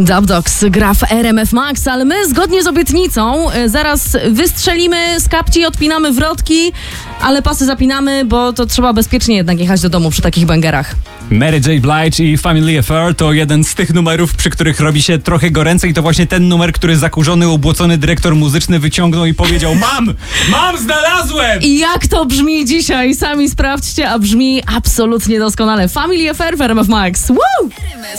Dub Dogs gra w RMF Max, ale my zgodnie z obietnicą zaraz wystrzelimy z kapci i odpinamy wrotki, ale pasy zapinamy, bo to trzeba bezpiecznie jednak jechać do domu przy takich bangerach. Mary J. Blige i Family Affair to jeden z tych numerów, przy których robi się trochę goręcej i to właśnie ten numer, który zakurzony, ubłocony dyrektor muzyczny wyciągnął i powiedział: Mam, znalazłem! I jak to brzmi dzisiaj? Sami sprawdźcie, a brzmi absolutnie doskonale. Family Affair w RMF Max. Woo!